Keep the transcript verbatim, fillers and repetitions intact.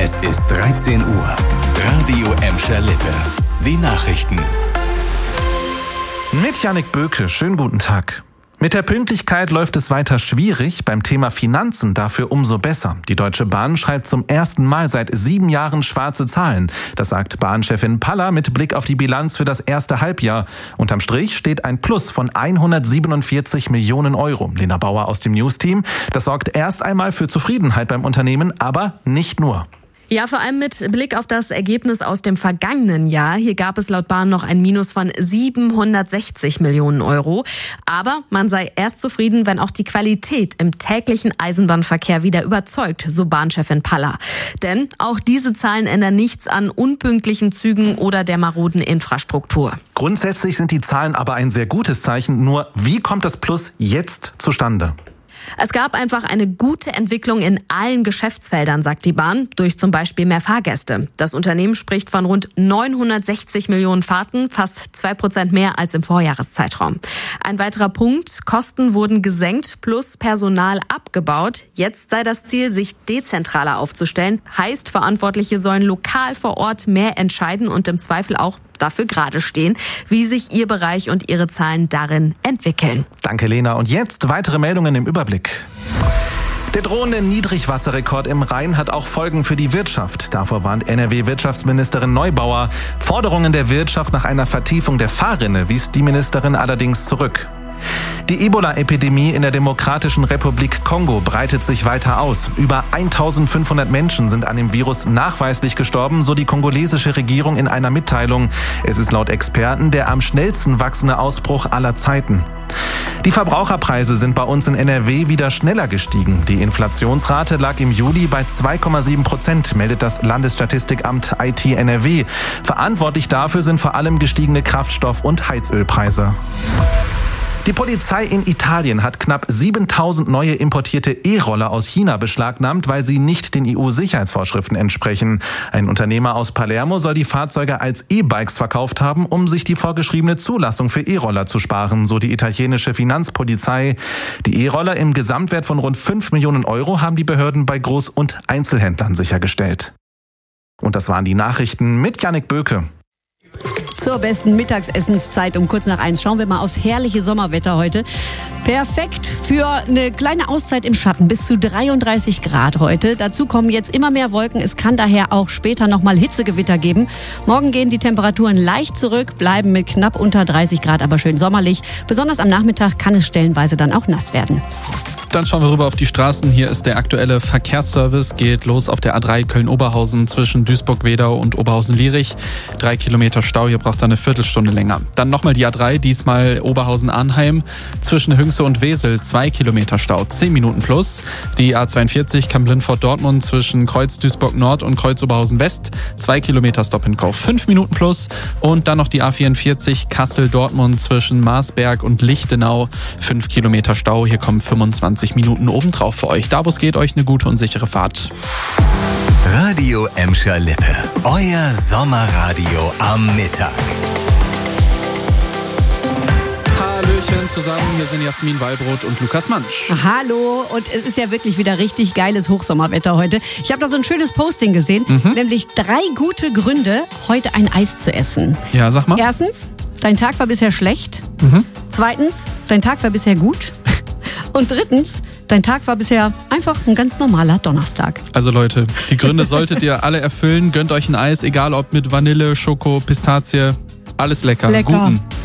Es ist dreizehn Uhr. Radio Emscher Lippe. Die Nachrichten. Mit Jannik Böke, schönen guten Tag. Mit der Pünktlichkeit läuft es weiter schwierig, beim Thema Finanzen dafür umso besser. Die Deutsche Bahn schreibt zum ersten Mal seit sieben Jahren schwarze Zahlen. Das sagt Bahnchefin Paller mit Blick auf die Bilanz für das erste Halbjahr. Unterm Strich steht ein Plus von hundertsiebenundvierzig Millionen Euro. Lena Bauer aus dem News-Team. Das sorgt erst einmal für Zufriedenheit beim Unternehmen, aber nicht nur. Ja, vor allem mit Blick auf das Ergebnis aus dem vergangenen Jahr. Hier gab es laut Bahn noch ein Minus von siebenhundertsechzig Millionen Euro. Aber man sei erst zufrieden, wenn auch die Qualität im täglichen Eisenbahnverkehr wieder überzeugt, so Bahnchefin Paller. Denn auch diese Zahlen ändern nichts an unpünktlichen Zügen oder der maroden Infrastruktur. Grundsätzlich sind die Zahlen aber ein sehr gutes Zeichen. Nur wie kommt das Plus jetzt zustande? Es gab einfach eine gute Entwicklung in allen Geschäftsfeldern, sagt die Bahn, durch zum Beispiel mehr Fahrgäste. Das Unternehmen spricht von rund neunhundertsechzig Millionen Fahrten, fast zwei Prozent mehr als im Vorjahreszeitraum. Ein weiterer Punkt, Kosten wurden gesenkt plus Personal abgebaut. Jetzt sei das Ziel, sich dezentraler aufzustellen. Heißt, Verantwortliche sollen lokal vor Ort mehr entscheiden und im Zweifel auch dafür gerade stehen, wie sich Ihr Bereich und Ihre Zahlen darin entwickeln. Danke, Lena. Und jetzt weitere Meldungen im Überblick. Der drohende Niedrigwasserrekord im Rhein hat auch Folgen für die Wirtschaft. Davor warnt N R W-Wirtschaftsministerin Neubauer. Forderungen der Wirtschaft nach einer Vertiefung der Fahrrinne wies die Ministerin allerdings zurück. Die Ebola-Epidemie in der Demokratischen Republik Kongo breitet sich weiter aus. Über eintausendfünfhundert Menschen sind an dem Virus nachweislich gestorben, so die kongolesische Regierung in einer Mitteilung. Es ist laut Experten der am schnellsten wachsende Ausbruch aller Zeiten. Die Verbraucherpreise sind bei uns in N R W wieder schneller gestiegen. Die Inflationsrate lag im Juli bei zwei Komma sieben Prozent, meldet das Landesstatistikamt I T N R W. Verantwortlich dafür sind vor allem gestiegene Kraftstoff- und Heizölpreise. Die Polizei in Italien hat knapp siebentausend neue importierte E-Roller aus China beschlagnahmt, weil sie nicht den E U-Sicherheitsvorschriften entsprechen. Ein Unternehmer aus Palermo soll die Fahrzeuge als E-Bikes verkauft haben, um sich die vorgeschriebene Zulassung für E-Roller zu sparen, so die italienische Finanzpolizei. Die E-Roller im Gesamtwert von rund fünf Millionen Euro haben die Behörden bei Groß- und Einzelhändlern sichergestellt. Und das waren die Nachrichten mit Jannik Böke. Zur besten Mittagsessenszeit um kurz nach eins schauen wir mal aufs herrliche Sommerwetter heute. Perfekt für eine kleine Auszeit im Schatten, bis zu dreiunddreißig Grad heute. Dazu kommen jetzt immer mehr Wolken. Es kann daher auch später nochmal Hitzegewitter geben. Morgen gehen die Temperaturen leicht zurück, bleiben mit knapp unter dreißig Grad, aber schön sommerlich. Besonders am Nachmittag kann es stellenweise dann auch nass werden. Dann schauen wir rüber auf die Straßen. Hier ist der aktuelle Verkehrsservice. Geht los auf der A drei Köln-Oberhausen zwischen Duisburg-Wedau und Oberhausen-Lierich. Drei Kilometer Stau, hier braucht er eine Viertelstunde länger. Dann nochmal die A drei, diesmal Oberhausen-Arnheim zwischen Hünxe und Wesel. Zwei Kilometer Stau, zehn Minuten plus. Die A zweiundvierzig Kamp-Lindfort-Dortmund zwischen Kreuz Duisburg-Nord und Kreuz Oberhausen-West. Zwei Kilometer Stop-and-Go, fünf Minuten plus. Und dann noch die A vierundvierzig Kassel-Dortmund zwischen Marsberg und Lichtenau. Fünf Kilometer Stau, hier kommen fünfundzwanzig Minuten obendrauf für euch. Da, wo es geht, euch eine gute und sichere Fahrt. Radio Emscher Lippe. Euer Sommerradio am Mittag. Hallöchen zusammen, hier sind Jasmin Wallbrot und Lukas Mansch. Hallo, und es ist ja wirklich wieder richtig geiles Hochsommerwetter heute. Ich habe da so ein schönes Posting gesehen, mhm. nämlich drei gute Gründe, heute ein Eis zu essen. Ja, sag mal. Erstens, dein Tag war bisher schlecht. Mhm. Zweitens, dein Tag war bisher gut. Und drittens, dein Tag war bisher einfach ein ganz normaler Donnerstag. Also Leute, die Gründe solltet ihr alle erfüllen. Gönnt euch ein Eis, egal ob mit Vanille, Schoko, Pistazie. Alles lecker. Lecker. Guten.